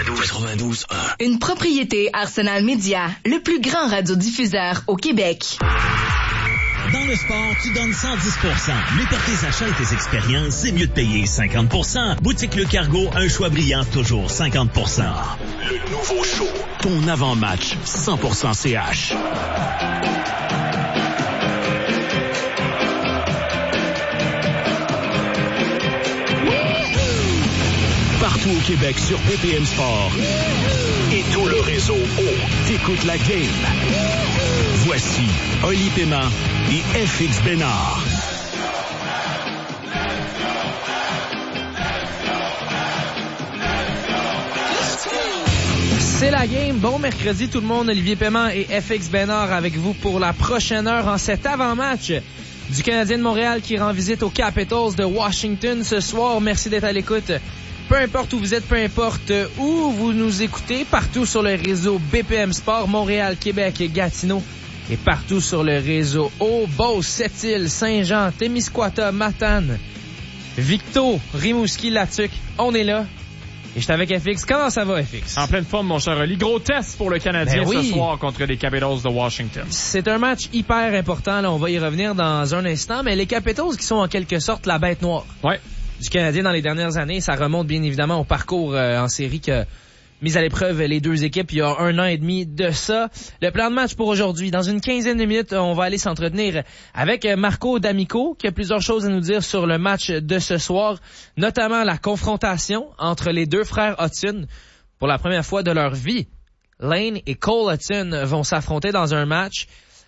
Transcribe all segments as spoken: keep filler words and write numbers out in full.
quatre-vingt-douze quatre-vingt-douze un. Une propriété Arsenal Média, le plus grand radiodiffuseur au Québec. Dans le sport, tu donnes cent dix pour cent. Mais pour tes achats et tes expériences, c'est mieux de payer cinquante pour cent. Boutique Le Cargo, un choix brillant, toujours cinquante pour cent. Le nouveau show. Ton avant-match, cent pour cent C H. Partout au Québec sur B P M Sport et tout le réseau O. T'écoutes la game. Voici Oli Paiement et F X Bénard. C'est la game. Bon mercredi tout le monde. Olivier Paiement et F X Bénard avec vous pour la prochaine heure en cet avant-match du Canadien de Montréal qui rend visite aux Capitals de Washington ce soir. Merci d'être à l'écoute. Peu importe où vous êtes, peu importe où vous nous écoutez, partout sur le réseau B P M Sport, Montréal, Québec, Gatineau et partout sur le réseau O, Beauce, Sept-Îles, Saint-Jean, Témiscouata, Matane, Victo, Rimouski, Latuc. On est là. Et je suis avec F X. Comment ça va, F X? En pleine forme, mon cher Oli. Gros test pour le Canadien ben oui. ce soir contre les Capitals de Washington. C'est un match hyper important. Là, on va y revenir dans un instant. Mais les Capitals qui sont en quelque sorte la bête noire. Ouais. Du Canadien dans les dernières années. Ça remonte bien évidemment au parcours euh, en série que mis à l'épreuve les deux équipes il y a un an et demi de ça. Le plan de match pour aujourd'hui. Dans une quinzaine de minutes, on va aller s'entretenir avec Marco D'Amico qui a plusieurs choses à nous dire sur le match de ce soir, notamment la confrontation entre les deux frères Hudson. Pour la première fois de leur vie, Lane et Cole Hudson vont s'affronter dans un match.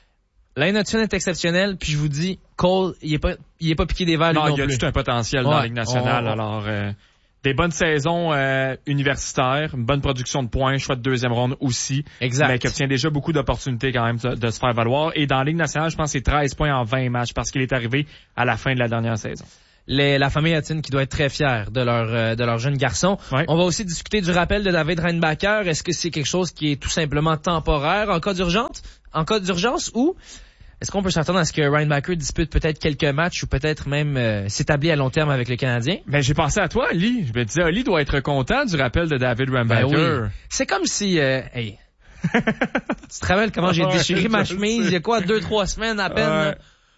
Lane Hudson est exceptionnel, puis je vous dis, Cole, il est pas, il est pas piqué des verres. Non, lui non il y a plus. tout un potentiel ouais, dans la Ligue nationale. On... Alors, euh, des bonnes saisons euh, universitaires, une bonne production de points, choix de deuxième ronde aussi. Exact. Mais qui obtient déjà beaucoup d'opportunités quand même de, de se faire valoir. Et dans la Ligue nationale, je pense que c'est treize points en vingt matchs parce qu'il est arrivé à la fin de la dernière saison. Les, la famille Hudson qui doit être très fière de leur euh, de leur jeune garçon. Ouais. On va aussi discuter du rappel de David Reinbacher. Est-ce que c'est quelque chose qui est tout simplement temporaire en cas d'urgence, en cas d'urgence ou est-ce qu'on peut s'attendre à ce que Reinbacher dispute peut-être quelques matchs ou peut-être même euh, s'établit à long terme avec le Canadien? Ben j'ai pensé à toi, Oli. Je me disais, Oli doit être content du rappel de David Reinbacher. Ben oui. C'est comme si, euh, hey, tu te rappelles comment j'ai déchiré ma chemise il y a quoi deux trois semaines à peine. Ouais.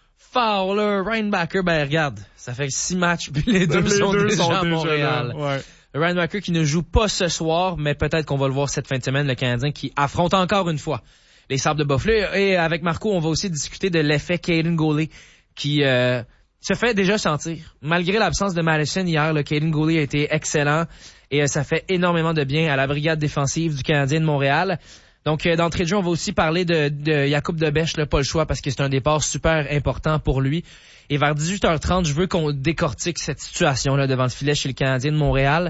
Fowler, Reinbacher, ben regarde, ça fait six matchs puis les deux, les sont, deux déjà sont à Montréal. Ouais. Reinbacher qui ne joue pas ce soir, mais peut-être qu'on va le voir cette fin de semaine, le Canadien qui affronte encore une fois les Sabres de Buffalo. Et avec Marco, on va aussi discuter de l'effet Caden Goulet qui euh, se fait déjà sentir. Malgré l'absence de Madison hier, le Caden Goulet a été excellent et euh, ça fait énormément de bien à la brigade défensive du Canadien de Montréal. Donc, euh, d'entrée de jeu, on va aussi parler de, de Jakub Debèche, là, pas le choix, parce que c'est un départ super important pour lui. Et vers dix-huit heures trente, je veux qu'on décortique cette situation-là devant le filet chez le Canadien de Montréal.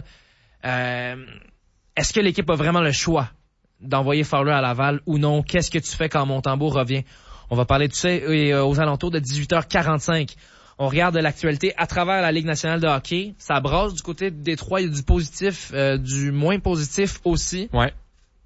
Euh, est-ce que l'équipe a vraiment le choix d'envoyer Fowler à Laval ou non? Qu'est-ce que tu fais quand Montembeault revient? On va parler de ça et, euh, aux alentours de dix-huit heures quarante-cinq. On regarde l'actualité à travers la Ligue nationale de hockey. Ça brasse du côté de Détroit. Il y a du positif, euh, du moins positif aussi. Ouais.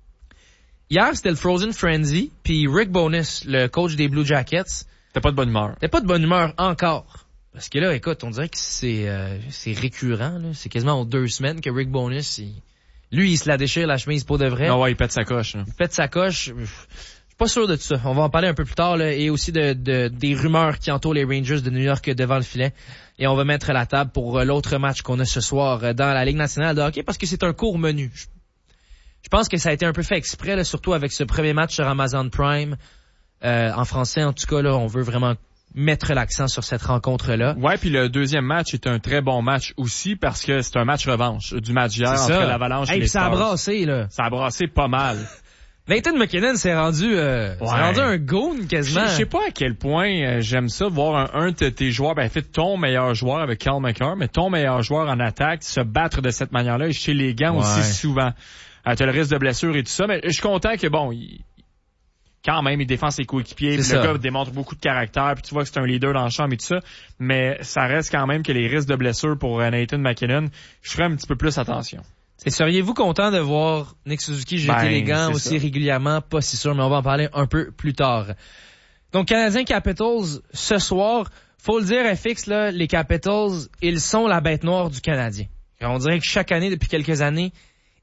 Hier, c'était le Frozen Frenzy, puis Rick Bowness, le coach des Blue Jackets. T'as pas de bonne humeur. T'as pas de bonne humeur encore. Parce que là, écoute, on dirait que c'est euh, c'est récurrent. Là. C'est quasiment en deux semaines que Rick Bowness, il... lui, il se la déchire la chemise pour de vrai. Non, ouais, il pète sa coche. Là. Il pète sa coche. Je suis pas sûr de tout ça. On va en parler un peu plus tard, là, et aussi de, de des rumeurs qui entourent les Rangers de New York devant le filet. Et on va mettre la table pour l'autre match qu'on a ce soir dans la Ligue nationale de hockey parce que c'est un court menu. Je... Je pense que ça a été un peu fait exprès, là, surtout avec ce premier match sur Amazon Prime. Euh, en français, en tout cas, là, on veut vraiment mettre l'accent sur cette rencontre-là. Ouais, puis le deuxième match est un très bon match aussi parce que c'est un match revanche du match hier entre l'Avalanche hey, et les Stars. Ça a brassé, là. Ça a brassé pas mal. Nathan McKinnon s'est rendu, euh, ouais. s'est rendu un goon quasiment. Je sais pas à quel point euh, j'aime ça, voir un, un de tes joueurs, ben fait ton meilleur joueur avec Cal McCarr, mais ton meilleur joueur en attaque se battre de cette manière-là et chez les gants ouais. aussi souvent. Euh, t'as le risque de blessure et tout ça, mais je suis content que bon, il, quand même, il défend ses coéquipiers, puis le gars démontre beaucoup de caractère, puis tu vois que c'est un leader dans le champ et tout ça, mais ça reste quand même que les risques de blessure pour euh, Nathan McKinnon, je ferais un petit peu plus attention. Et seriez-vous content de voir Nick Suzuki jeter ben, les gants aussi ça. régulièrement? Pas si sûr, mais on va en parler un peu plus tard. Donc, Canadiens Capitals, ce soir, faut le dire, F X, là, les Capitals, ils sont la bête noire du Canadien. On dirait que chaque année, depuis quelques années,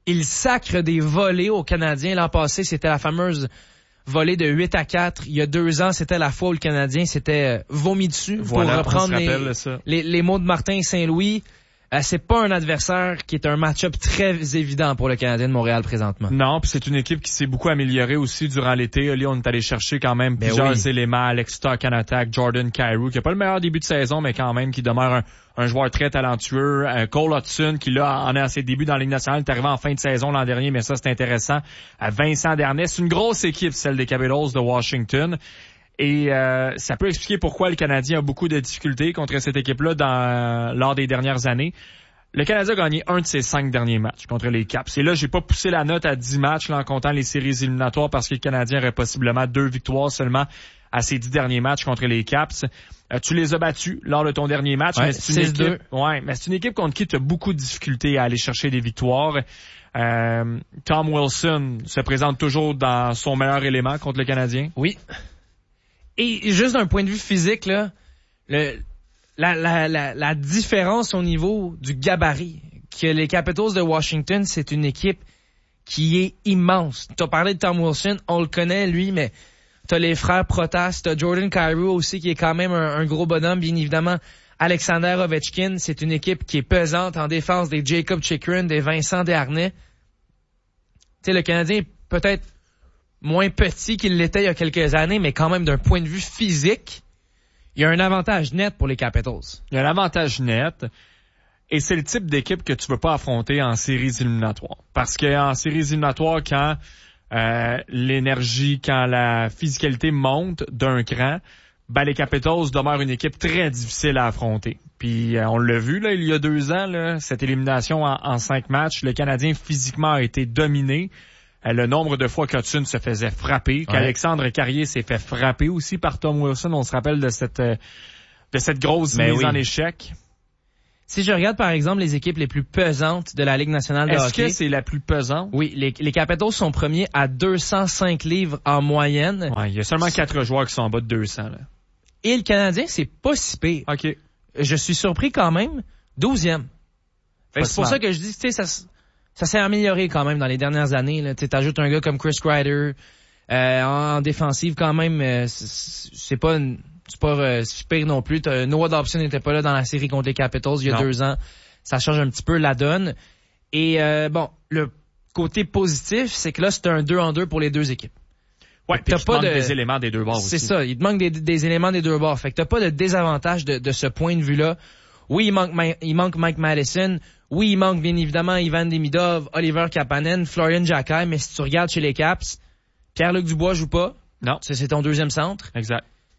il sacre des volées aux Canadiens. L'an passé, c'était la fameuse volée de huit à quatre. Il y a deux ans, c'était la fois où le Canadien s'était vomi dessus. Voilà, pour reprendre les, les, les mots de Martin Saint-Louis. Euh, c'est pas un adversaire qui est un match-up très évident pour le Canadien de Montréal présentement. Non, puis c'est une équipe qui s'est beaucoup améliorée aussi durant l'été. Là, on est allé chercher quand même ben plusieurs oui. éléments. Alex Stock en attaque, Jordan Kyrou, qui a pas le meilleur début de saison, mais quand même qui demeure un, un joueur très talentueux. Euh, Cole Hudson, qui là en est à ses débuts dans la Ligue nationale, est arrivé en fin de saison l'an dernier, mais ça c'est intéressant. Euh, Vincent Dernay, c'est une grosse équipe, celle des Capitals de Washington. Et euh, ça peut expliquer pourquoi le Canadien a beaucoup de difficultés contre cette équipe-là dans, lors des dernières années. Le Canadien a gagné un de ses cinq derniers matchs contre les Caps. Et là, j'ai pas poussé la note à dix matchs là, en comptant les séries éliminatoires parce que le Canadien aurait possiblement deux victoires seulement à ses dix derniers matchs contre les Caps. Euh, tu les as battus lors de ton dernier match. Ouais, mais c'est une six deux. équipe, ouais, mais c'est une équipe contre qui tu as beaucoup de difficultés à aller chercher des victoires. Euh, Tom Wilson se présente toujours dans son meilleur élément contre le Canadien. Oui. Et juste d'un point de vue physique, là, le... La, la, la, la différence au niveau du gabarit, que les Capitals de Washington, c'est une équipe qui est immense. Tu as parlé de Tom Wilson, on le connaît lui, mais t'as les frères Protas, t'as Jordan Kyrou aussi qui est quand même un, un gros bonhomme, bien évidemment. Alexander Ovechkin, c'est une équipe qui est pesante en défense, des Jacob Chychrun, des Vincent Desharnais. Tu sais, le Canadien est peut-être moins petit qu'il l'était il y a quelques années, mais quand même d'un point de vue physique, il y a un avantage net pour les Capitals. Il y a un avantage net. Et c'est le type d'équipe que tu veux pas affronter en séries éliminatoires. Parce que en séries éliminatoires, quand euh, l'énergie, quand la physicalité monte d'un cran, ben les Capitals demeurent une équipe très difficile à affronter. Puis euh, on l'a vu là, il y a deux ans, là, cette élimination en, en cinq matchs, le Canadien physiquement a été dominé. Le nombre de fois qu'Hudson se faisait frapper, ouais. qu'Alexandre Carrier s'est fait frapper aussi par Tom Wilson. On se rappelle de cette de cette grosse Mais mise oui. en échec. Si je regarde par exemple les équipes les plus pesantes de la Ligue nationale de Est-ce hockey... Est-ce que c'est la plus pesante? Oui, les, les Capitals sont premiers à deux cent cinq livres en moyenne. Ouais, il y a seulement quatre joueurs qui sont en bas de deux cents. Là. Et le Canadien, c'est pas si pire. OK. Je suis surpris quand même. douzième. Fait que c'est pour ça que je dis, tu sais, ça... Ça s'est amélioré quand même dans les dernières années. Là. Tu ajoutes un gars comme Chris Kreider euh, en, en défensive quand même. Euh, c'est pas une, c'est pas euh, super non plus. T'as, Noah Dobson n'était pas là dans la série contre les Capitals il y a non. deux ans. Ça change un petit peu la donne. Et euh, bon, le côté positif, c'est que là c'est un deux en deux pour les deux équipes. Ouais, puis il te manque de... des éléments des deux bords aussi. C'est ça, il te manque des, des éléments des deux bords. Fait que t'as pas de désavantage de, de ce point de vue-là. Oui, il manque, il manque Mike Madison. Oui, il manque bien évidemment Ivan Demidov, Oliver Kapanen, Florian Jacquet, mais si tu regardes chez les Caps, Pierre-Luc Dubois joue pas. Non. C'est, c'est ton deuxième centre. Exact.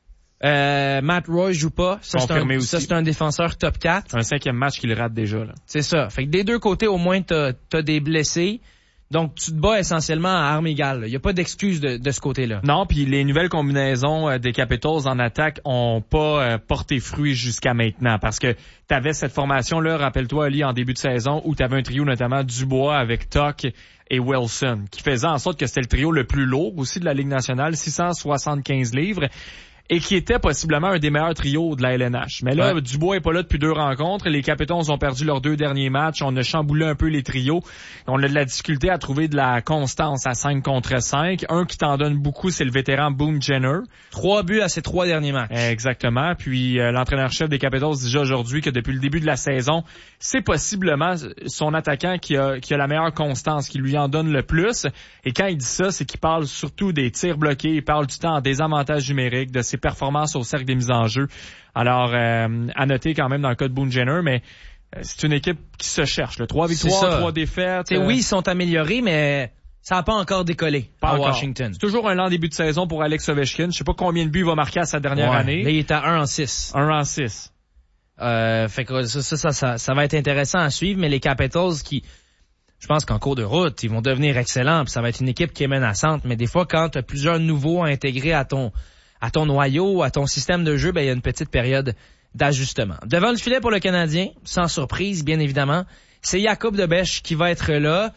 Euh, Matt Roy joue pas. Ça, c'est un, ça, c'est un défenseur top quatre. Un cinquième match qu'il rate déjà, là. C'est ça. Fait que des deux côtés, au moins, t'as, t'as des blessés. Donc, tu te bats essentiellement à armes égales. Il n'y a pas d'excuse de, de ce côté-là. Non, puis les nouvelles combinaisons euh, des Capitals en attaque ont pas euh, porté fruit jusqu'à maintenant parce que tu avais cette formation-là, rappelle-toi, Ali, en début de saison, où tu avais un trio notamment Dubois avec Tuck et Wilson, qui faisait en sorte que c'était le trio le plus lourd aussi de la Ligue nationale, six cent soixante-quinze livres. Et qui était possiblement un des meilleurs trios de la L N H. Mais là, ouais. Dubois est pas là depuis deux rencontres. Les Capitals ont perdu leurs deux derniers matchs. On a chamboulé un peu les trios. On a de la difficulté à trouver de la constance à cinq contre cinq. Un qui t'en donne beaucoup, c'est le vétéran Boone Jenner. Trois buts à ses trois derniers matchs. Exactement. Puis euh, l'entraîneur-chef des Capitals dit déjà aujourd'hui que depuis le début de la saison, c'est possiblement son attaquant qui a, qui a la meilleure constance, qui lui en donne le plus. Et quand il dit ça, c'est qu'il parle surtout des tirs bloqués. Il parle du temps en désavantage numérique, de ses performances au cercle des mises en jeu. Alors, euh, à noter quand même dans le cas de Boone Jenner, mais euh, c'est une équipe qui se cherche. Là. Trois victoires, trois défaites. Euh... Oui, ils sont améliorés, mais ça n'a pas encore décollé pas à encore. Washington. C'est toujours un lent début de saison pour Alex Ovechkin. Je sais pas combien de buts il va marquer à sa dernière ouais. année. Là, il est à un en six. un en six. Euh, fait que ça, ça, ça, ça va être intéressant à suivre, mais les Capitals qui... Je pense qu'en cours de route, ils vont devenir excellents, puis ça va être une équipe qui est menaçante, mais des fois, quand tu as plusieurs nouveaux à intégrer à ton à ton noyau, à ton système de jeu, ben il y a une petite période d'ajustement. Devant le filet pour le Canadien, sans surprise, bien évidemment, c'est Jakub Dobeš qui va être là.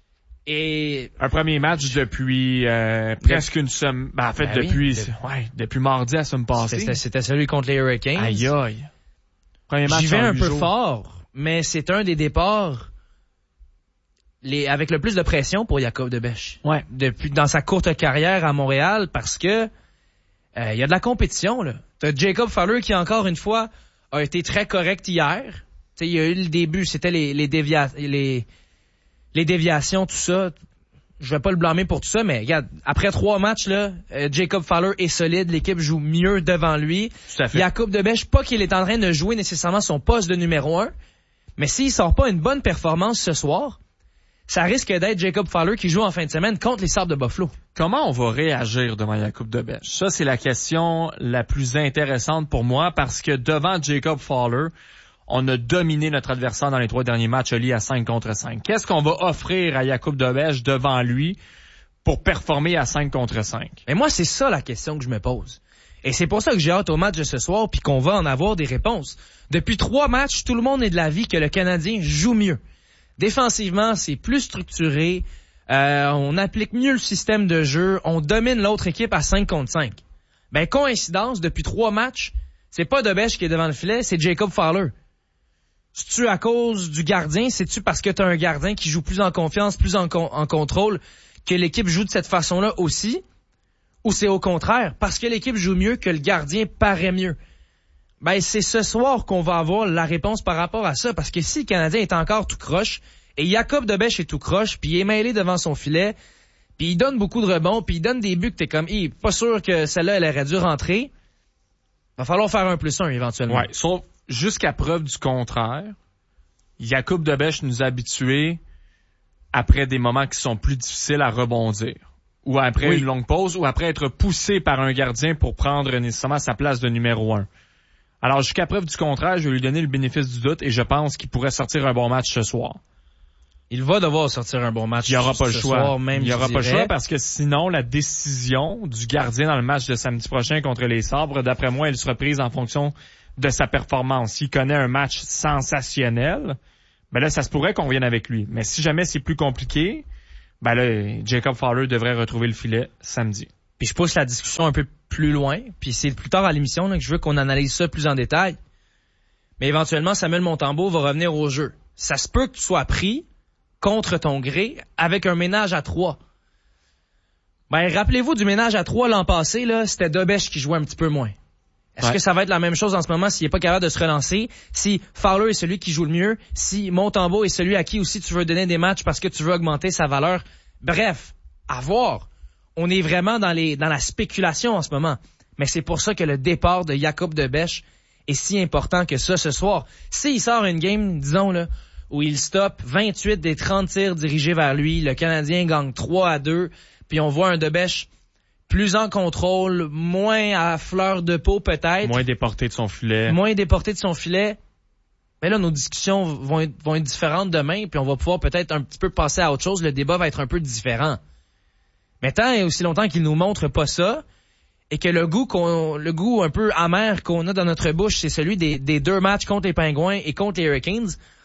Et un premier match depuis euh, presque une semaine. Ben, en fait, ben depuis oui, de... ouais, depuis mardi à la semaine passée. C'était, c'était celui contre les Hurricanes. Aïe aïe. Premier match. J'y vais un peu jours. fort, mais c'est un des départs les, avec le plus de pression pour Jakub de Bèche. Ouais. Depuis, dans sa courte carrière à Montréal, parce que, euh, il y a de la compétition, là. T'as Jacob Fowler qui, encore une fois, a été très correct hier. Tu sais, il y a eu le début, c'était les, les dévia, les, les déviations, tout ça. Je vais pas le blâmer pour tout ça, mais regarde, après trois matchs, là, euh, Jacob Fowler est solide, l'équipe joue mieux devant lui. Tout à fait. Jakub de Bèche, pas qu'il est en train de jouer nécessairement son poste de numéro un, mais s'il sort pas une bonne performance ce soir, ça risque d'être Jacob Fowler qui joue en fin de semaine contre les Sabres de Buffalo. Comment on va réagir devant Jakub de Bèche? Ça, c'est la question la plus intéressante pour moi parce que devant Jacob Fowler, on a dominé notre adversaire dans les trois derniers matchs, Oli, à cinq contre cinq. Qu'est-ce qu'on va offrir à Jakub de Bèche devant lui pour performer à cinq contre cinq? Mais moi, c'est ça la question que je me pose. Et c'est pour ça que j'ai hâte au match de ce soir puis qu'on va en avoir des réponses. Depuis trois matchs, tout le monde est de l'avis que le Canadien joue mieux. Défensivement, c'est plus structuré, euh, on applique mieux le système de jeu, on domine l'autre équipe à cinq contre cinq. Ben, coïncidence, depuis trois matchs, c'est pas de Bèche qui est devant le filet, c'est Jacob Fowler. C'est-tu à cause du gardien? C'est-tu parce que t'as un gardien qui joue plus en confiance, plus en, con- en contrôle, que l'équipe joue de cette façon-là aussi? Ou c'est au contraire, parce que l'équipe joue mieux que le gardien paraît mieux? Ben, c'est ce soir qu'on va avoir la réponse par rapport à ça, parce que si le Canadien est encore tout croche, et Jakub de Bèche est tout croche, puis il est mêlé devant son filet, puis il donne beaucoup de rebonds, puis il donne des buts que t'es comme, hey, pas sûr que celle-là, elle aurait dû rentrer, va falloir faire un plus un éventuellement. Ouais, sauf jusqu'à preuve du contraire, Jakub de Bèche nous a habitués après des moments qui sont plus difficiles à rebondir. Ou après oui. une longue pause, ou après être poussé par un gardien pour prendre nécessairement sa place de numéro un. Alors, jusqu'à preuve du contraire, je vais lui donner le bénéfice du doute et je pense qu'il pourrait sortir un bon match ce soir. Il va devoir sortir un bon match. Il n'y aura pas le ce choix. soir, même, il n'y aura je pas le dirais. choix parce que sinon, la décision du gardien dans le match de samedi prochain contre les Sabres, d'après moi, elle sera prise en fonction de sa performance. S'il connaît un match sensationnel, ben là, ça se pourrait qu'on vienne avec lui. Mais si jamais c'est plus compliqué, ben là, Jacob Fowler devrait retrouver le filet samedi. Puis je pousse la discussion un peu plus loin, puis c'est plus tard à l'émission là, que je veux qu'on analyse ça plus en détail. Mais éventuellement, Samuel Montembeault va revenir au jeu. Ça se peut que tu sois pris contre ton gré avec un ménage à trois. Ben, rappelez-vous du ménage à trois l'an passé, là, c'était de Bèche qui jouait un petit peu moins. Est-ce ouais. que ça va être la même chose en ce moment s'il est pas capable de se relancer? Si Fowler est celui qui joue le mieux? Si Montembeault est celui à qui aussi tu veux donner des matchs parce que tu veux augmenter sa valeur? Bref, à voir. On est vraiment dans les dans la spéculation en ce moment. Mais c'est pour ça que le départ de Jakub de Bèche est si important que ça ce soir. S'il sort une game, disons, là, où il stoppe vingt-huit des trente tirs dirigés vers lui, le Canadien gagne trois à deux, puis on voit un de Bèche plus en contrôle, moins à fleur de peau peut-être. Moins déporté de son filet. Moins déporté de son filet. Mais là, nos discussions vont être, vont être différentes demain, puis on va pouvoir peut-être un petit peu passer à autre chose. Le débat va être un peu différent. Mais tant et aussi longtemps qu'il nous montre pas ça, et que le goût qu'on, le goût un peu amer qu'on a dans notre bouche, c'est celui des, des deux matchs contre les Pingouins et contre les Hurricanes,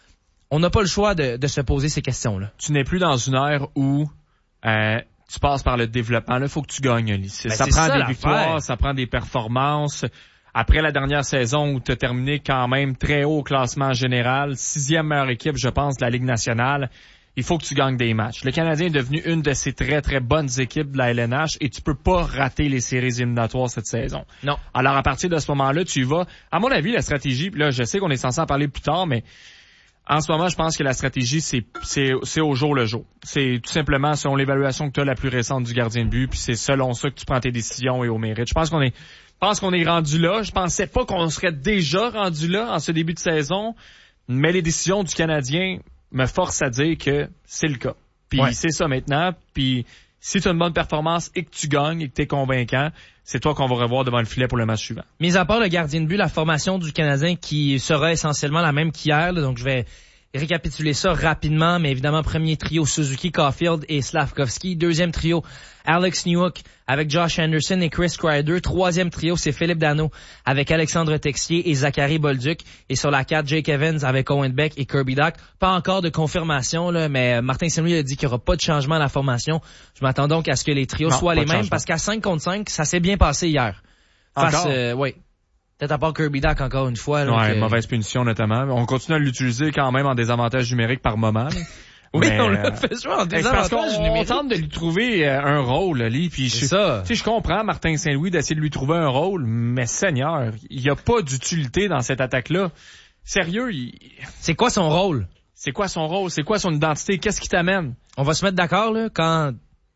on n'a pas le choix de, de se poser ces questions-là. Tu n'es plus dans une ère où euh, tu passes par le développement. Là, il faut que tu gagnes, Oli. Ben, ça c'est prend ça, des victoires, l'affaire. ça prend des performances. Après la dernière saison où tu as terminé quand même très haut au classement général, sixième meilleure équipe, je pense, de la Ligue nationale, il faut que tu gagnes des matchs. Le Canadien est devenu une de ces très, très bonnes équipes de la L N H et tu peux pas rater les séries éliminatoires cette saison. Non. Alors, à partir de ce moment-là, tu y vas. À mon avis, la stratégie, là, je sais qu'on est censé en parler plus tard, mais en ce moment, je pense que la stratégie, c'est, c'est, c'est au jour le jour. C'est tout simplement selon l'évaluation que tu as la plus récente du gardien de but, puis c'est selon ça que tu prends tes décisions et au mérite. Je pense qu'on est, je pense qu'on est rendu là. Je pensais pas qu'on serait déjà rendu là en ce début de saison, mais les décisions du Canadien me forcent à dire que c'est le cas. Puis ouais. c'est ça maintenant. Puis si tu as une bonne performance et que tu gagnes et que tu es convaincant, c'est toi qu'on va revoir devant le filet pour le match suivant. Mis à part le gardien de but, la formation du Canadien qui sera essentiellement la même qu'hier, là, donc je vais récapituler ça rapidement, mais évidemment, premier trio, Suzuki, Caulfield et Slavkovski. Deuxième trio, Alex Newhook avec Josh Anderson et Chris Kreider. Troisième trio, c'est Philippe Danault avec Alexandre Texier et Zachary Bolduc. Et sur la quatre, Jake Evans avec Owen Beck et Kirby Dach. Pas encore de confirmation, là, mais Martin Saint-Louis a dit qu'il n'y aura pas de changement à la formation. Je m'attends donc à ce que les trios non, soient les mêmes, changement. parce qu'à cinq contre cinq, ça s'est bien passé hier. Face, Encore? euh, oui. Peut-être à part Kirby Dach encore une fois. Là, ouais, que... mauvaise punition notamment. On continue à l'utiliser quand même en désavantage numérique par moment. Oui, mais, on l'a euh, fait jouer en c'est parce qu'on désavantage on numérique. tente de lui trouver euh, un rôle, Ali, puis C'est je, ça. tu sais, je comprends Martin Saint-Louis d'essayer de lui trouver un rôle, mais Seigneur, il y a pas d'utilité dans cette attaque-là. Sérieux, il... C'est quoi son rôle? c'est quoi son rôle? C'est quoi son identité? Qu'est-ce qui t'amène? On va se mettre d'accord, là, quand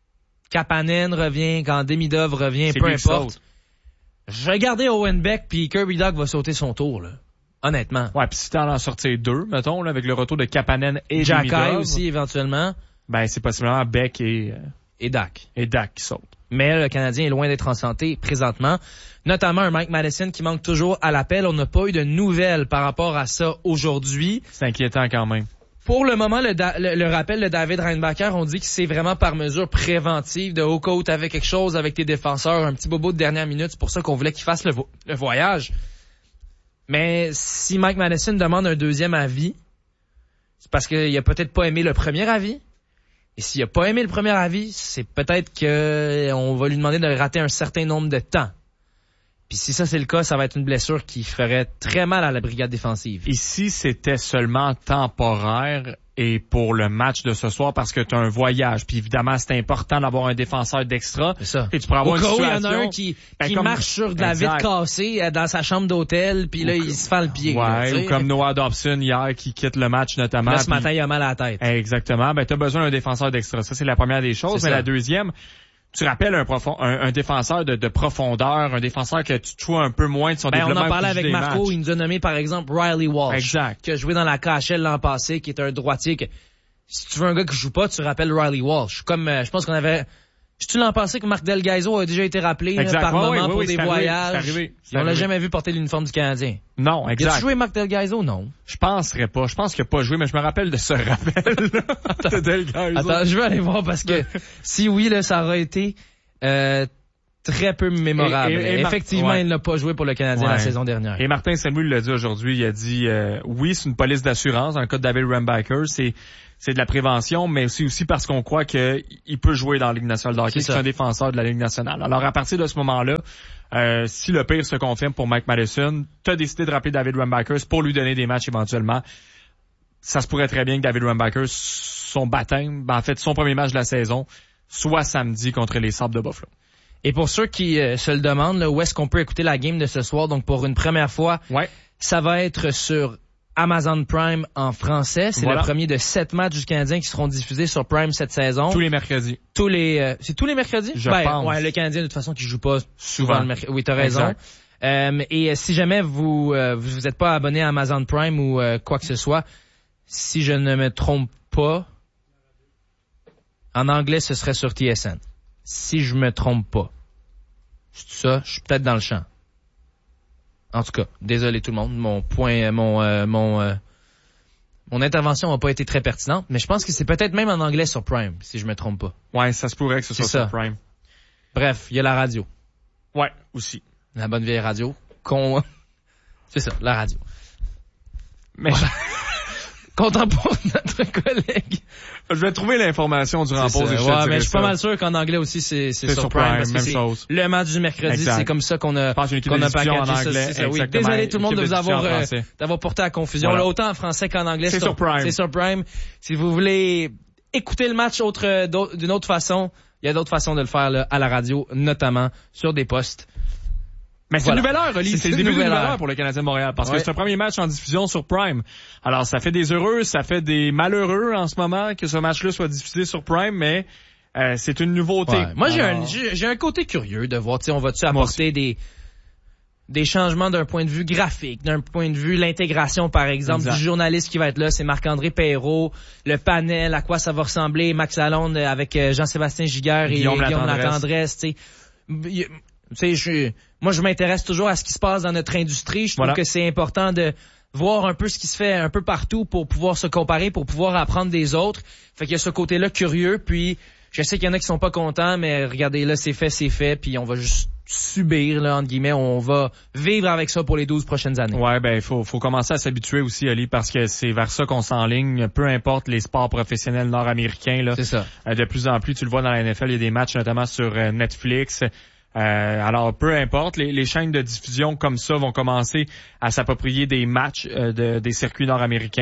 Kapanen revient, quand Demidov revient, C'est peu lui qui importe. saute. Je vais garder Owen Beck puis Kirby Dach va sauter son tour, là. Honnêtement. Ouais, puis si t'en en sortir deux, mettons, là, avec le retour de Kapanen et Jacky Demidov, aussi, éventuellement. ben c'est possiblement Beck et, euh, Et Dach. et Dak qui sautent. Mais le Canadien est loin d'être en santé présentement. Notamment un Mike Madison qui manque toujours à l'appel. On n'a pas eu de nouvelles par rapport à ça aujourd'hui. C'est inquiétant quand même. Pour le moment, le, da- le, le rappel de David Reinbacher, on dit que c'est vraiment par mesure préventive de au cas où t'avais quelque chose avec tes défenseurs, un petit bobo de dernière minute. C'est pour ça qu'on voulait qu'il fasse le, vo- le voyage. Mais si Mike Madison demande un deuxième avis, c'est parce qu'il a peut-être pas aimé le premier avis. Et s'il a pas aimé le premier avis, c'est peut-être que on va lui demander de rater un certain nombre de temps. Puis si ça c'est le cas, ça va être une blessure qui ferait très mal à la brigade défensive. Ici, c'était seulement temporaire et pour le match de ce soir parce que tu as un voyage. Puis évidemment, c'est important d'avoir un défenseur d'extra. C'est ça. Et tu pourras avoir Au une cas où il y en situation... a un qui, Ben, qui comme- marche sur de la Exact. vitre cassée euh, dans sa chambre d'hôtel, puis là, Ou il que- se fait le pied. Ouais, là, tu sais. ou comme Noah Dobson hier qui quitte le match notamment. Là, ce puis- matin, il a mal à la tête. Exactement. Ben, tu as besoin d'un défenseur d'extra. Ça, c'est la première des choses. C'est Mais ça. la deuxième, tu rappelles un, profond, un, un défenseur de, de profondeur, un défenseur que tu trouves un peu moins de son Ben, on développement. en parlait au fil avec des Marco, matchs. il nous a nommé par exemple Riley Walsh. Exact. Qui a joué dans la K H L l'an passé, qui est un droitier que, si tu veux un gars qui joue pas, tu rappelles Riley Walsh. Comme, euh, je pense qu'on avait, tu l'an passé que Marc Delgaiso a déjà été rappelé, là, Exact. par Ouais, moment ouais, pour ouais, des c'est arrivé, voyages. c'est arrivé, c'est Et on l'a arrivé. jamais vu porter l'uniforme du Canadien. Non, Il exact. a-tu joué Marc Delgaiso? Non. Je penserais pas. Je pense qu'il n'a pas joué, mais je me rappelle de ce rappel de Delgaiso. Attends, je vais aller voir parce que si oui, là, ça aurait été euh, très peu mémorable. Et- et- et Mar- Effectivement, ouais. il n'a pas joué pour le Canadien Ouais. la saison dernière. Et Martin Saint-Louis l'a dit aujourd'hui, il a dit euh, oui, c'est une police d'assurance dans le cas de David Reinbacher, c'est c'est de la prévention, mais c'est aussi parce qu'on croit qu'il peut jouer dans la Ligue nationale de hockey, C'est c'est ça. un défenseur de la Ligue nationale. Alors à partir de ce moment-là, euh, si le pire se confirme pour Mike Madison, tu as décidé de rappeler David Reinbacher pour lui donner des matchs éventuellement. Ça se pourrait très bien que David Reinbacher, son baptême, ben, en fait son premier match de la saison, soit samedi contre les Sabres de Buffalo. Et pour ceux qui euh, se le demandent, là, où est-ce qu'on peut écouter la game de ce soir? Donc pour une première fois, Ouais. ça va être sur Amazon Prime en français. C'est Voilà. le premier de sept matchs du Canadien qui seront diffusés sur Prime cette saison. Tous les mercredis. Tous les, euh, c'est tous les mercredis? Je ben, pense. Ouais, le Canadien de toute façon qui joue pas souvent, Souvent. le mercredi. Oui, t'as raison. Exact. Euh, et euh, si jamais vous euh, vous vous êtes pas abonné à Amazon Prime ou euh, quoi que ce soit, si je ne me trompe pas, en anglais ce serait sur T S N. Si je me trompe pas. C'est ça, je suis peut-être dans le champ. En tout cas, désolé tout le monde, mon point, mon euh, mon euh, mon intervention n'a pas été très pertinente, mais je pense que c'est peut-être même en anglais sur Prime, si je me trompe pas. Ouais, ça se pourrait que ce soit C'est ça. sur Prime. Bref, il y a la radio, Ouais, aussi. la bonne vieille radio, qu'on, c'est ça, la radio. Mais Content pour notre collègue. je vais trouver l'information durant la C'est pause ça. et je te Ouais, dirai mais je suis pas ça. mal sûr qu'en anglais aussi c'est c'est C'est sur sur Prime, Prime, parce que même c'est chose. le match du mercredi, Exact. c'est comme ça qu'on a Je pense qu'il y a une équipe qu'on de a diffusion en packagé ça, anglais, c'est ça, oui. exactement. Désolé tout le monde de Équipe vous de diffusion avoir en euh, français. d'avoir porté à la confusion. Voilà. Là, autant en français qu'en anglais, C'est sur Prime. C'est sur Prime. Si vous voulez écouter le match autre d'autre- d'une autre façon, il y a d'autres façons de le faire là, à la radio, notamment sur des postes. Mais c'est Voilà. une nouvelle heure, Oli. C'est C'est le une début d'une nouvelle nouvelle heure. heure pour le Canadien de Montréal. Parce Ouais. que c'est un premier match en diffusion sur Prime. Alors, ça fait des heureux, ça fait des malheureux en ce moment que ce match-là soit diffusé sur Prime, mais euh, c'est une nouveauté. Ouais. Moi, j'ai Alors, un, j'ai j'ai un côté curieux de voir, tu sais, on va-tu Moi apporter des, des changements d'un point de vue graphique, d'un point de vue l'intégration, par exemple, Exact. du journaliste qui va être là, c'est Marc-André Perrault, le panel, à quoi ça va ressembler, Max Lalonde avec euh, Jean-Sébastien Giguère et Guillaume Guillaume Latendresse. Latendresse, tu sais. Y- Tu sais, je, moi, je m'intéresse toujours à ce qui se passe dans notre industrie. Je trouve Voilà. que c'est important de voir un peu ce qui se fait un peu partout pour pouvoir se comparer, pour pouvoir apprendre des autres. Fait qu'il y a ce côté-là curieux, puis je sais qu'il y en a qui sont pas contents, mais regardez, là, c'est fait, c'est fait, puis on va juste subir, là, entre guillemets, on va vivre avec ça pour les douze prochaines années. Ouais, ben, il faut, faut commencer à s'habituer aussi, Ali, parce que c'est vers ça qu'on s'enligne, peu importe les sports professionnels nord-américains, là. C'est ça. Euh, de plus en plus, tu le vois dans la N F L, il y a des matchs notamment sur euh, Netflix. Euh, alors, peu importe, les, les chaînes de diffusion comme ça vont commencer à s'approprier des matchs euh, de, des circuits nord-américains.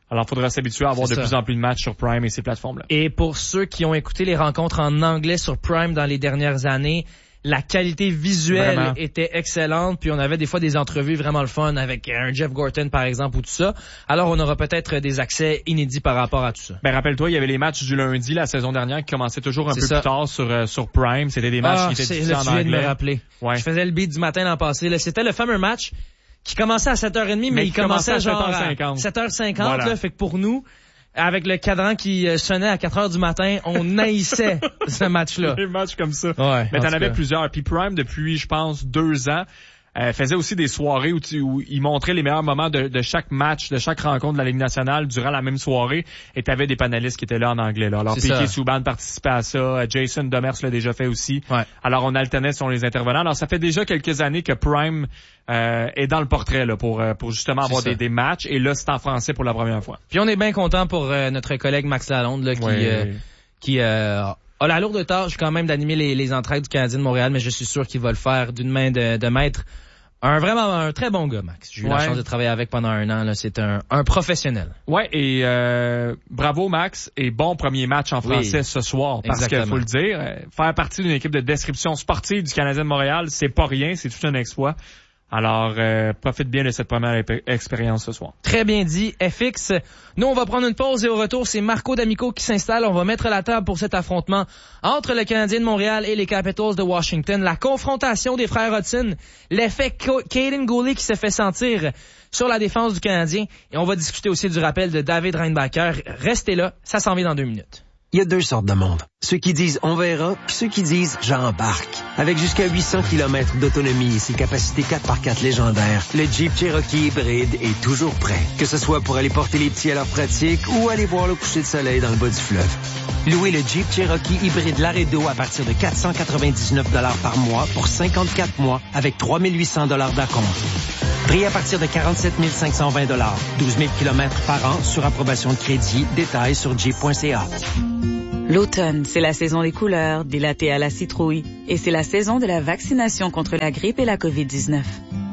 Alors, il faudra s'habituer à avoir C'est de ça. plus en plus de matchs sur Prime et ces plateformes-là. Et pour ceux qui ont écouté les rencontres en anglais sur Prime dans les dernières années, la qualité visuelle Vraiment. était excellente, puis on avait des fois des entrevues vraiment le fun avec un Jeff Gorton par exemple ou tout ça. Alors on aura peut-être des accès inédits par rapport à tout ça. Ben rappelle-toi, il y avait les matchs du lundi la saison dernière qui commençaient toujours un C'est peu ça. plus tard sur euh, sur Prime. C'était des matchs Ah, qui étaient c'est- diffusés là, en tu viens de me anglais. rappeler. Ouais. Je faisais le beat du matin l'an passé. Là, c'était le fameux match qui commençait à sept heures trente, mais, Mais il qui commençait commençait à genre sept heures cinquante. à sept heures cinquante. Voilà. Là, fait que pour nous, avec le cadran qui euh, sonnait à quatre heures du matin, on haïssait ce match-là. Des matchs comme ça. Ouais, Mais en t'en tout avais cas. plusieurs. Puis Prime, depuis, je pense, deux ans, euh, faisait aussi des soirées où, tu, où ils montraient les meilleurs moments de, de chaque match, de chaque rencontre de la Ligue nationale durant la même soirée. Et t'avais des panélistes qui étaient là en anglais. Là. Alors, C'est ça. Piquet Souban participait à ça. Jason Demers l'a déjà fait aussi. Ouais. Alors, on alternait sur les intervenants. Alors, ça fait déjà quelques années que Prime euh, est dans le portrait là, pour, euh, pour justement avoir C'est des, ça. des matchs. Et là, c'est en français pour la première fois. Puis on est bien content pour euh, notre collègue Max Lalonde là, qui, Ouais. euh, qui euh, a la lourde tâche quand même d'animer les, les entrailles du Canadien de Montréal, mais je suis sûr qu'il va le faire d'une main de, de maître. Un vraiment un très bon gars, Max. J'ai eu la Ouais. chance de travailler avec pendant un an. Là, c'est un, un professionnel. Ouais, et euh, bravo Max, et bon premier match en français Oui. ce soir, parce qu'il Exactement. faut le dire, euh, faire partie d'une équipe de description sportive du Canadien de Montréal, c'est pas rien, c'est tout un exploit. Alors, euh, profite bien de cette première ép- expérience ce soir. Très bien dit, F X. Nous, on va prendre une pause et au retour, c'est Marco D'Amico qui s'installe. On va mettre la table pour cet affrontement entre le Canadien de Montréal et les Capitals de Washington. La confrontation des frères Hudson, l'effet Caden Goulet qui se fait sentir sur la défense du Canadien. Et on va discuter aussi du rappel de David Reinbacher. Restez là, ça s'en vient dans deux minutes. Il y a deux sortes de monde. Ceux qui disent « on verra » puis ceux qui disent « j'embarque ». Avec jusqu'à huit cents kilomètres d'autonomie et ses capacités quatre par quatre légendaires, le Jeep Cherokee hybride est toujours prêt. Que ce soit pour aller porter les petits à leur pratique ou aller voir le coucher de soleil dans le bas du fleuve. Louez le Jeep Cherokee hybride Laredo à partir de quatre cent quatre-vingt-dix-neuf dollars par mois pour cinquante-quatre mois avec trois mille huit cents dollars d'acompte. Prix à partir de quarante-sept mille cinq cent vingt dollars. douze mille kilomètres par an sur approbation de crédit. Détails sur jeep point c a. L'automne, c'est la saison des couleurs, des lattés à la citrouille. Et c'est la saison de la vaccination contre la grippe et la covid dix-neuf.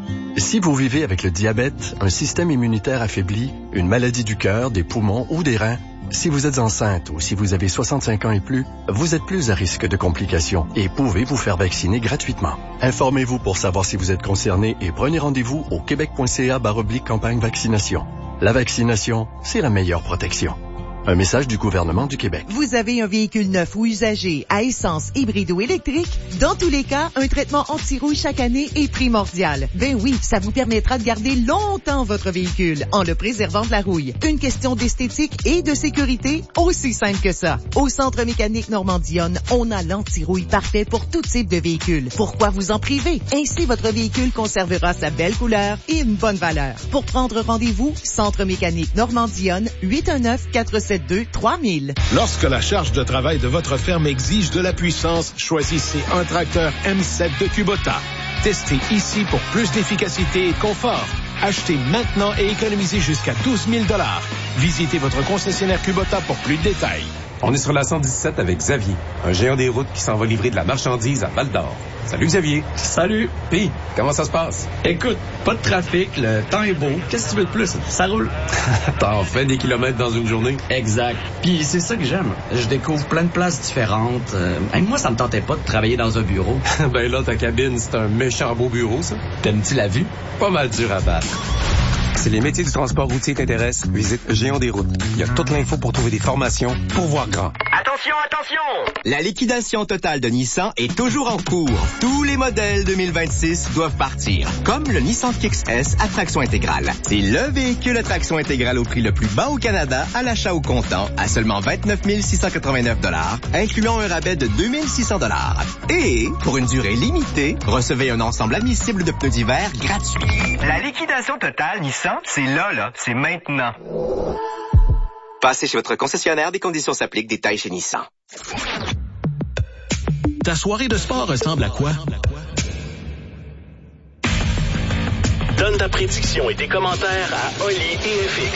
Si vous vivez avec le diabète, un système immunitaire affaibli, une maladie du cœur, des poumons ou des reins, si vous êtes enceinte ou si vous avez soixante-cinq ans et plus, vous êtes plus à risque de complications et pouvez vous faire vacciner gratuitement. Informez-vous pour savoir si vous êtes concerné et prenez rendez-vous au québec point c a barre oblique campagne vaccination. La vaccination, c'est la meilleure protection. Un message du gouvernement du Québec. Vous avez un véhicule neuf ou usagé, à essence, hybride ou électrique? Dans tous les cas, un traitement anti-rouille chaque année est primordial. Ben oui, ça vous permettra de garder longtemps votre véhicule en le préservant de la rouille. Une question d'esthétique et de sécurité, aussi simple que ça. Au Centre mécanique Normandie-Yonne, on a l'anti-rouille parfait pour tout type de véhicule. Pourquoi vous en priver? Ainsi, votre véhicule conservera sa belle couleur et une bonne valeur. Pour prendre rendez-vous, Centre mécanique Normandie-Yonne, huit un neuf, quatre sept deux, trois mille. Lorsque la charge de travail de votre ferme exige de la puissance, choisissez un tracteur M sept de Kubota. Testez ici pour plus d'efficacité et de confort. Achetez maintenant et économisez jusqu'à douze mille dollars. Visitez votre concessionnaire Kubota pour plus de détails. On est sur la cent dix-sept avec Xavier, un géant des routes qui s'en va livrer de la marchandise à Val-d'Or. Salut Xavier. Salut. Puis, comment ça se passe? Écoute, pas de trafic, le temps est beau. Qu'est-ce que tu veux de plus? Ça roule. T'en fais des kilomètres dans une journée? Exact. Puis c'est ça que j'aime. Je découvre plein de places différentes. Euh, même moi, ça me tentait pas de travailler dans un bureau. Ben là, ta cabine, c'est un méchant beau bureau, ça. T'aimes-tu la vue? Pas mal dur à battre. Si les métiers du transport routier t'intéressent, visite Géant des routes. Il y a toute l'info pour trouver des formations pour voir grand. Attention, attention! La liquidation totale de Nissan est toujours en cours. Tous les modèles deux mille vingt-six doivent partir, comme le Nissan Kicks S à traction intégrale. C'est le véhicule à traction intégrale au prix le plus bas au Canada à l'achat au comptant à seulement vingt-neuf mille six cent quatre-vingt-neuf dollars, incluant un rabais de deux mille six cents dollars. Et, pour une durée limitée, recevez un ensemble admissible de pneus d'hiver gratuit. La liquidation totale Nissan, c'est là, là, c'est maintenant. Passez chez votre concessionnaire, des conditions s'appliquent, détails chez Nissan. Ta soirée de sport ressemble à quoi? Donne ta prédiction et tes commentaires à Oli et F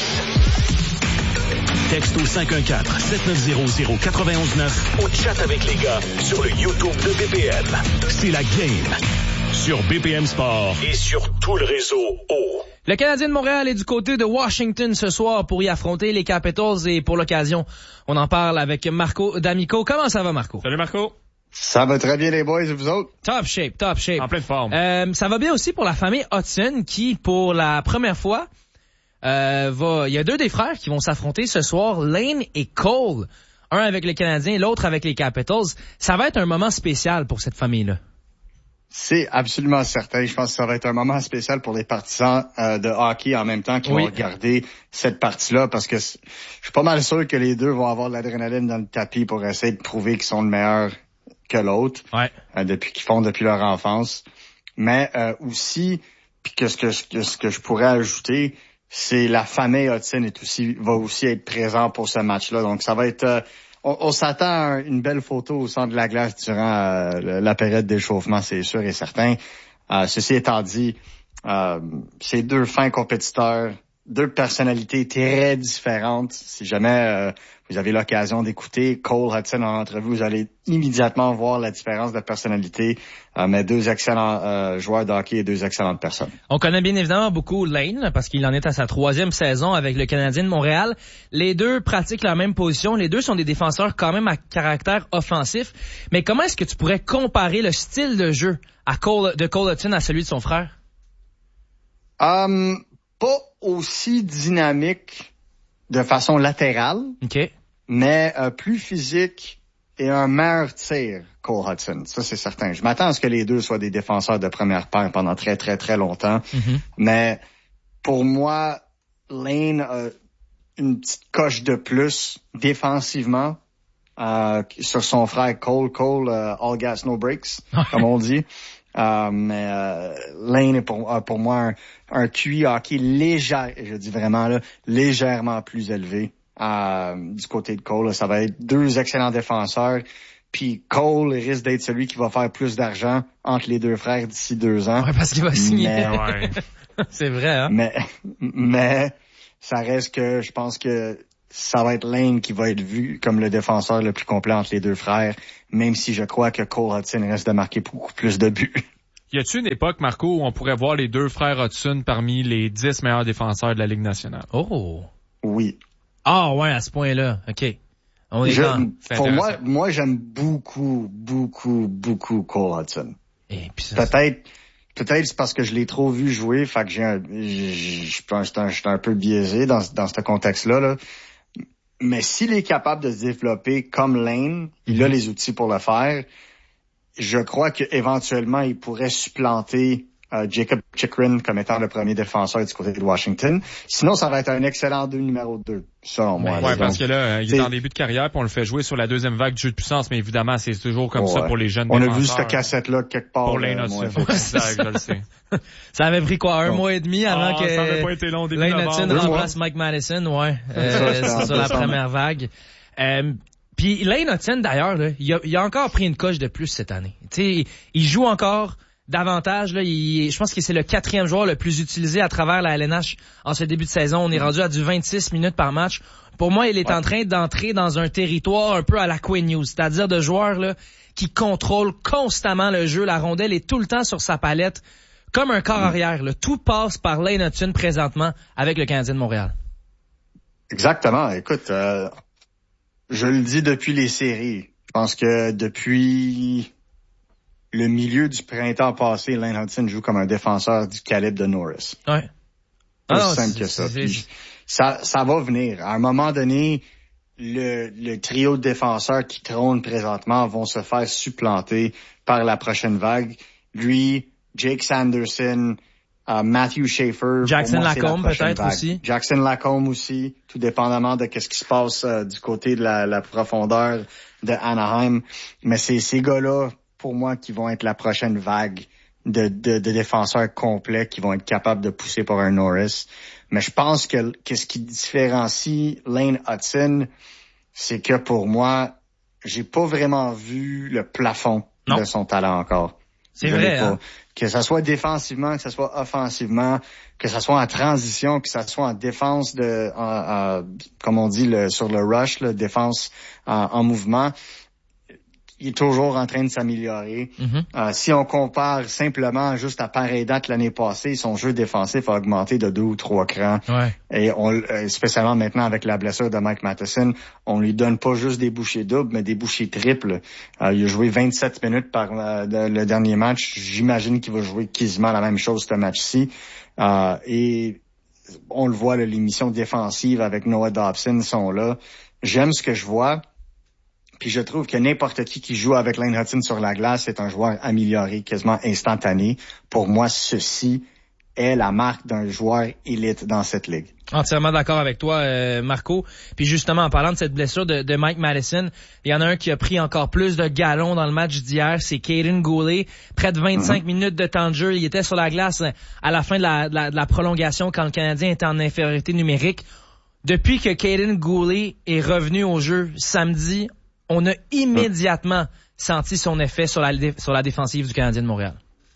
X. Texte au cinq un quatre, sept neuf zéro, zéro neuf un neuf ou chat avec les gars sur le YouTube de B P M. C'est la game. sur B P M Sport et sur tout le réseau O. Le Canadien de Montréal est du côté de Washington ce soir pour y affronter les Capitals et pour l'occasion, on en parle avec Marco D'Amico. Comment ça va, Marco? Salut, Marco. Ça va très bien, les boys, et vous autres? Top shape, top shape. En pleine forme. Euh, ça va bien aussi pour la famille Hudson qui, pour la première fois, euh, va, il y a deux des frères qui vont s'affronter ce soir, Lane et Cole. Un avec les Canadiens, l'autre avec les Capitals. Ça va être un moment spécial pour cette famille-là. C'est absolument certain. Je pense que ça va être un moment spécial pour les partisans euh, de hockey en même temps qui oui. vont regarder cette partie-là parce que je suis pas mal sûr que les deux vont avoir de l'adrénaline dans le tapis pour essayer de prouver qu'ils sont le meilleur que l'autre ouais. euh, depuis qu'ils font depuis leur enfance. Mais euh, aussi, puis que ce que, ce que ce que je pourrais ajouter, c'est la famille Hudson est aussi va aussi être présent pour ce match-là. Donc ça va être euh, On, on s'attend à une belle photo au centre de la glace durant euh, la période d'échauffement, c'est sûr et certain. Euh, ceci étant dit, euh, c'est deux fins compétiteurs, deux personnalités très différentes. Si jamais euh, vous avez l'occasion d'écouter Cole Hudson en entrevue, vous allez immédiatement voir la différence de personnalité. Euh, mais deux excellents euh, joueurs de hockey et deux excellentes personnes. On connaît bien évidemment beaucoup Lane parce qu'il en est à sa troisième saison avec le Canadien de Montréal. Les deux pratiquent la même position. Les deux sont des défenseurs quand même à caractère offensif. Mais comment est-ce que tu pourrais comparer le style de jeu à Cole, de Cole Hudson à celui de son frère? Um, pas aussi dynamique de façon latérale, okay. mais euh, plus physique et un meilleur tir, Cole Hudson. Ça, c'est certain. Je m'attends à ce que les deux soient des défenseurs de première paire pendant très, très, très longtemps. Mm-hmm. Mais pour moi, Lane a une petite coche de plus défensivement euh, sur son frère Cole. Cole, uh, all gas, no breaks, comme on dit. Euh, mais euh, Lane est pour, euh, pour moi un, un Q I hockey léger, je dis vraiment là, légèrement plus élevé euh, du côté de Cole. Là, ça va être deux excellents défenseurs. Puis Cole risque d'être celui qui va faire plus d'argent entre les deux frères d'ici deux ans. Ouais, parce qu'il va signer. Mais, ouais. C'est vrai, hein? Mais, mais ça reste que je pense que ça va être Lane qui va être vu comme le défenseur le plus complet entre les deux frères, même si je crois que Cole Hudson reste de marquer beaucoup plus de buts. Y a-t-il une époque, Marco, où on pourrait voir les deux frères Hudson parmi les dix meilleurs défenseurs de la Ligue nationale? Oh! Oui. Ah ouais, à ce point-là. OK. On est je, dans... Pour moi, moi, j'aime beaucoup, beaucoup, beaucoup Cole Hudson. Et puis ça, peut-être, peut-être c'est parce que je l'ai trop vu jouer, fait que j'ai un, je pense que je suis un peu biaisé dans, dans ce contexte-là, là. Mais s'il est capable de se développer comme Lane, il a les outils pour le faire. Je crois qu'éventuellement, il pourrait supplanter euh, Jacob Chychrun comme étant le premier défenseur du côté de Washington. Sinon, ça va être un excellent deux numéro deux, selon moi. Ouais, parce que là, il est en début de carrière, puis on le fait jouer sur la deuxième vague du jeu de puissance, mais évidemment, c'est toujours comme ouais. ça pour les jeunes on défenseurs. On a vu cette cassette-là quelque part. Pour Lane Hudson. Je le sais. Ça avait pris quoi, un bon. mois et demi avant oh, que ça avait pas été long, début Lane Hudson remplace mois. Mike Madison, ouais, euh, c'est sur la première vague. Euh, Puis Lane Hudson, d'ailleurs, là, il, a, il a encore pris une coche de plus cette année. Tu sais, il joue encore davantage. Là, il, je pense que c'est le quatrième joueur le plus utilisé à travers la L N H en ce début de saison. On est rendu à du vingt-six minutes par match. Pour moi, il est ouais. en train d'entrer dans un territoire un peu à la Quinn Hughes, c'est-à-dire de joueurs là qui contrôlent constamment le jeu. La rondelle est tout le temps sur sa palette, comme un corps arrière. Là. Tout passe par Lane Hudson présentement avec le Canadien de Montréal. Exactement. Écoute, euh, je le dis depuis les séries. Je pense que depuis le milieu du printemps passé, Lane Hudson joue comme un défenseur du calibre de Norris. Ouais. Pas ah, simple que ça. Puis, ça. Ça va venir. À un moment donné, le, le trio de défenseurs qui trône présentement vont se faire supplanter par la prochaine vague. Lui, Jake Sanderson, uh, Matthew Schaefer. Jackson moi, Lacombe peut-être vague. aussi. Jackson Lacombe aussi, tout dépendamment de qu'est-ce qui se passe uh, du côté de la, la profondeur de Anaheim. Mais c'est ces gars-là, pour moi, qui vont être la prochaine vague de, de, de défenseurs complets qui vont être capables de pousser pour un Norris. Mais je pense que qu'est-ce qui différencie Lane Hudson, c'est que pour moi, j'ai pas vraiment vu le plafond non. de son talent encore. C'est je vrai, hein? Que ça soit défensivement, que ça soit offensivement, que ça soit en transition, que ça soit en défense de, en, en, comme on dit le, sur le rush, la défense en, en mouvement. il est toujours en train de s'améliorer. Mm-hmm. Euh, si on compare simplement juste à pareille date l'année passée, son jeu défensif a augmenté de deux ou trois crans. Ouais. Et on, euh, spécialement maintenant avec la blessure de Mike Matheson, on lui donne pas juste des bouchées doubles, mais des bouchées triples. Euh, il a joué vingt-sept minutes par euh, de, le dernier match. J'imagine qu'il va jouer quasiment la même chose ce match-ci. Euh, et on le voit, là, les missions défensives avec Noah Dobson sont là. J'aime ce que je vois. Puis je trouve que n'importe qui qui joue avec Lane Hutson sur la glace est un joueur amélioré, quasiment instantané. Pour moi, ceci est la marque d'un joueur élite dans cette ligue. Entièrement d'accord avec toi, euh, Marco. Puis justement, en parlant de cette blessure de, de Mike Matheson, il y en a un qui a pris encore plus de galons dans le match d'hier, c'est Caden Goulet. Près de vingt-cinq mm-hmm. minutes de temps de jeu. Il était sur la glace à la fin de la, de la, de la prolongation quand le Canadien était en infériorité numérique. Depuis que Caden Goulet est revenu au jeu samedi, on a immédiatement senti son effet sur la, sur la défensive du Canadien de Montréal.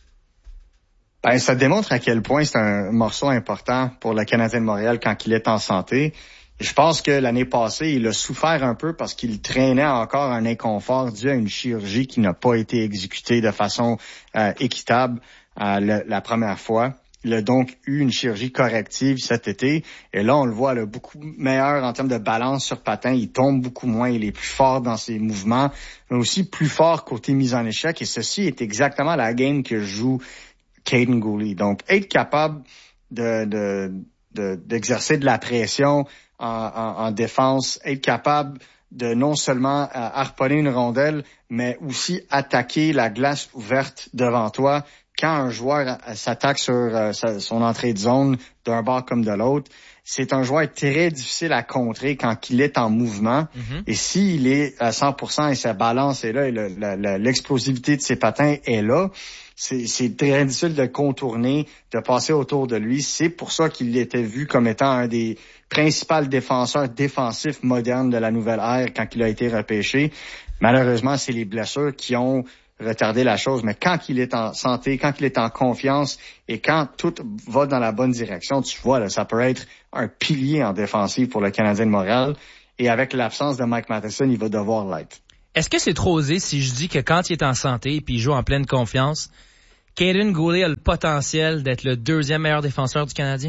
Ben, ça démontre à quel point c'est un morceau important pour le Canadien de Montréal quand il est en santé. Je pense que l'année passée, il a souffert un peu parce qu'il traînait encore un inconfort dû à une chirurgie qui n'a pas été exécutée de façon euh, équitable euh, le, la première fois. Il a donc eu une chirurgie corrective cet été. Et là, on le voit, là, beaucoup meilleur en termes de balance sur patin. Il tombe beaucoup moins. Il est plus fort dans ses mouvements, mais aussi plus fort côté mise en échec. Et ceci est exactement la game que joue Caden Goulet. Donc, être capable de, de, de, d'exercer de la pression en, en, en défense, être capable de non seulement euh, harponner une rondelle, mais aussi attaquer la glace ouverte devant toi. Quand un joueur s'attaque sur euh, sa, son entrée de zone d'un bord comme de l'autre, c'est un joueur très difficile à contrer quand il est en mouvement. Mm-hmm. Et s'il est à cent pour cent et sa balance est là et le, la, la, l'explosivité de ses patins est là, c'est, c'est très difficile de contourner, de passer autour de lui. C'est pour ça qu'il était vu comme étant un des principaux défenseurs défensifs modernes de la nouvelle ère quand il a été repêché. Malheureusement, c'est les blessures qui ont retarder la chose, mais quand il est en santé, quand il est en confiance et quand tout va dans la bonne direction, tu vois, là, ça peut être un pilier en défensive pour le Canadien de Montréal. Et avec l'absence de Mike Matheson, il va devoir l'être. Est-ce que c'est trop osé si je dis que quand il est en santé et puis il joue en pleine confiance, Caden Goulet a le potentiel d'être le deuxième meilleur défenseur du Canadien?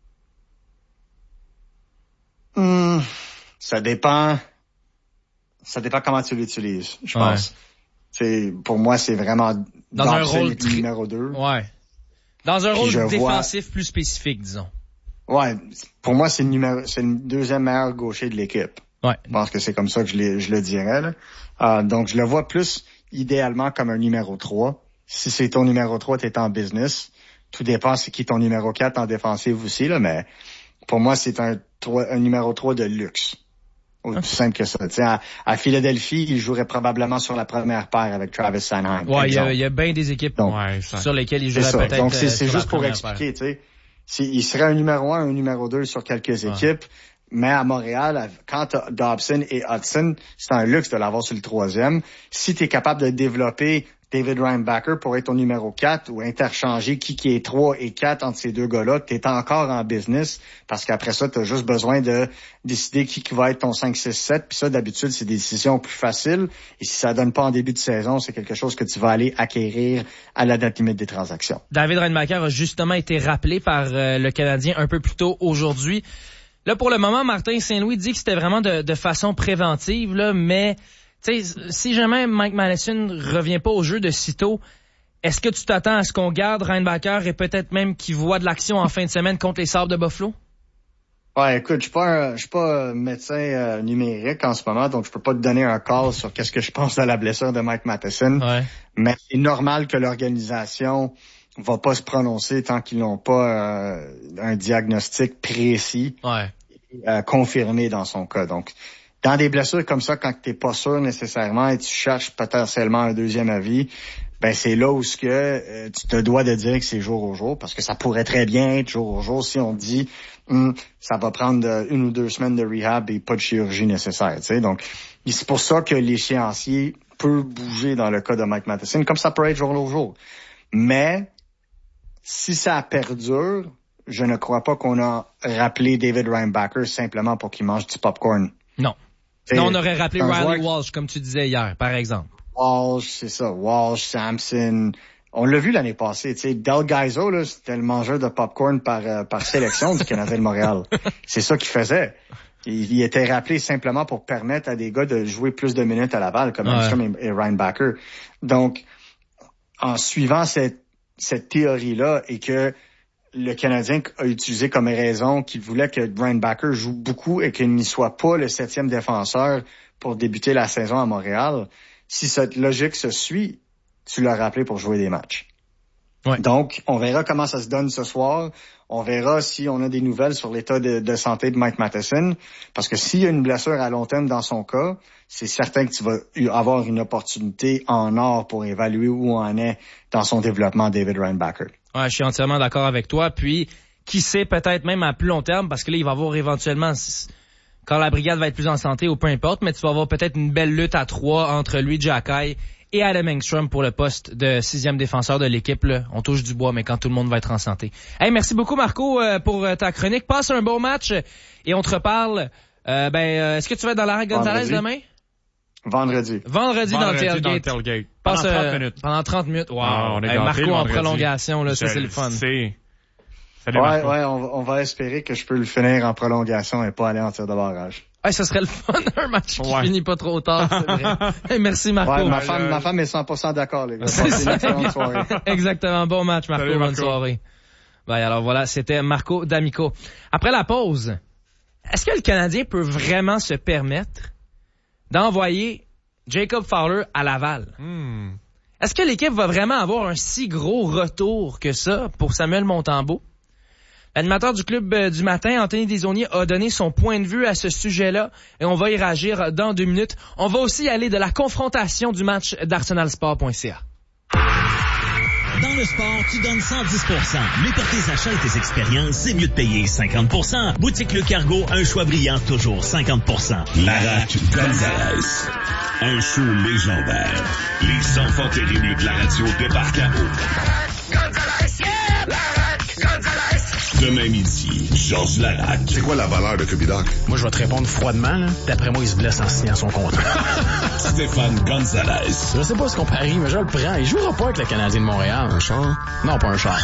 Hum, ça dépend. Ça dépend comment tu l'utilises, je ouais. pense. C'est, pour moi, c'est vraiment dans un rôle tri... numéro deux. Ouais. Dans un rôle défensif vois... plus spécifique, disons. Ouais. Pour moi, c'est le numéro, c'est le deuxième meilleur gaucher de l'équipe. Ouais. Je pense que c'est comme ça que je, l'ai, je le dirais, là. Euh, donc, je le vois plus idéalement comme un numéro trois. Si c'est ton numéro trois, t'es en business. Tout dépend c'est qui ton numéro quatre en défensive aussi, là, mais pour moi, c'est un, un numéro trois de luxe. Aussi okay. simple que ça. Tu sais, à, à Philadelphie, il jouerait probablement sur la première paire avec Travis Sanheim. Ouais, il y a, il y a bien des équipes donc, ouais, sur lesquelles il jouerait peut-être. Donc, c'est, euh, c'est juste pour expliquer, tu sais. Il serait un numéro un, un numéro deux sur quelques ouais. équipes. Mais à Montréal, quand t'as Dobson et Hudson, c'est un luxe de l'avoir sur le troisième. Si tu es capable de développer David Reinbacher pour être ton numéro quatre ou interchanger qui qui est trois et quatre entre ces deux gars-là, tu es encore en business parce qu'après ça, tu as juste besoin de décider qui, qui va être ton cinq, six, sept. Puis ça, d'habitude, c'est des décisions plus faciles. Et si ça donne pas en début de saison, c'est quelque chose que tu vas aller acquérir à la date limite des transactions. David Reinbacher a justement été rappelé par euh, le Canadien un peu plus tôt aujourd'hui. Là, pour le moment, Martin Saint-Louis dit que c'était vraiment de, de façon préventive, là, mais tu sais, si jamais Mike Matheson revient pas au jeu de sitôt, est-ce que tu t'attends à ce qu'on garde Reinbacher et peut-être même qu'il voit de l'action en fin de semaine contre les Sabres de Buffalo? Ouais, écoute, je suis pas un, je suis pas un médecin euh, numérique en ce moment, donc je peux pas te donner un call sur qu'est-ce que je pense de la blessure de Mike Matheson. Ouais. Mais c'est normal que l'organisation va pas se prononcer tant qu'ils n'ont pas euh, un diagnostic précis, ouais. euh, confirmé dans son cas. Donc, dans des blessures comme ça, quand t'es pas sûr nécessairement et tu cherches potentiellement un deuxième avis, ben c'est là où ce que euh, tu te dois de dire que c'est jour au jour, parce que ça pourrait très bien être jour au jour si on dit hum, ça va prendre euh, une ou deux semaines de rehab et pas de chirurgie nécessaire. Tu sais, donc c'est pour ça que l'échéancier peut bouger dans le cas de Mike Matheson, comme ça peut être jour au jour. Mais si ça perdure, je ne crois pas qu'on a rappelé David Reinbacher simplement pour qu'il mange du popcorn. Non. T'sais, non, on aurait rappelé Riley joueur... Walsh, comme tu disais hier, par exemple. Walsh, c'est ça. Walsh, Sampson. On l'a vu l'année passée, tu sais. Del Gaizo, là, c'était le mangeur de popcorn par, euh, par sélection du Canadien de Montréal. C'est ça qu'il faisait. Il, il était rappelé simplement pour permettre à des gars de jouer plus de minutes à Laval, comme Armstrong ouais. et, et Ryan Backer. Donc, en suivant cette, cette théorie-là et que le Canadien a utilisé comme raison qu'il voulait que Ryan Backer joue beaucoup et qu'il n'y soit pas le septième défenseur pour débuter la saison à Montréal, si cette logique se suit, tu l'as rappelé pour jouer des matchs. Ouais. Donc, on verra comment ça se donne ce soir. On verra si on a des nouvelles sur l'état de, de santé de Mike Matheson. Parce que s'il y a une blessure à long terme dans son cas, c'est certain que tu vas avoir une opportunité en or pour évaluer où en est dans son développement David Reinbacher. Ouais, je suis entièrement d'accord avec toi. Puis, qui sait, peut-être même à plus long terme, parce que là, il va y avoir éventuellement, quand la brigade va être plus en santé ou peu importe, mais tu vas avoir peut-être une belle lutte à trois entre lui, Jacky et Adam Engstrom pour le poste de sixième défenseur de l'équipe. Là. On touche du bois, mais quand tout le monde va être en santé. Hey, merci beaucoup, Marco, euh, pour euh, ta chronique. Passe un bon match et on te reparle. Euh, ben, euh, est-ce que tu vas être dans l'arrêt Gonzalez demain? Vendredi. Vendredi, dans le tailgate. Dans le tailgate. Passe, pendant trente euh, minutes. Pendant trente minutes. Wow. Ah, on est hey, Marco en prolongation, là, ça, Je c'est le fun. sais. Ouais, ouais, on, on va espérer que je peux le finir en prolongation et pas aller en tir de barrage. Hey, ça serait le fun, un match qui ouais. finit pas trop tard, c'est vrai. Hey, merci, Marco. Ouais, ma femme, ma femme est cent pour cent d'accord, les gars. C'est une excellente soirée. Exactement. Bon match, Marco. Salut, bonne Marco. soirée. Ben, alors voilà, c'était Marco D'Amico. Après la pause, est-ce que le Canadien peut vraiment se permettre d'envoyer Jacob Fowler à Laval? Hmm. Est-ce que l'équipe va vraiment avoir un si gros retour que ça pour Samuel Montembeault? L'animateur du club euh, du matin, Anthony Desaulniers, a donné son point de vue à ce sujet-là et on va y réagir dans deux minutes. On va aussi aller de la confrontation du match d'arsenal sport point c a. Dans le sport, tu donnes cent dix pour cent. Mais pour tes achats et tes expériences, c'est mieux de payer cinquante pour cent. Boutique Le Cargo, un choix brillant, toujours cinquante pour cent. Larac Gonzalez. Un show légendaire. Les enfants terribles de la radio débarquent à haut. Gonzalez, yeah! Larac Gonzalez! Demain midi, Georges Larac. C'est quoi la valeur de Cubidoc? Moi, je vais te répondre froidement. Là. D'après moi, il se blesse en signant son contrat. Stéphane Gonzalez. Je sais pas ce qu'on parie, mais je le prends. Il jouera pas avec le Canadien de Montréal. Un char? Non, pas un char.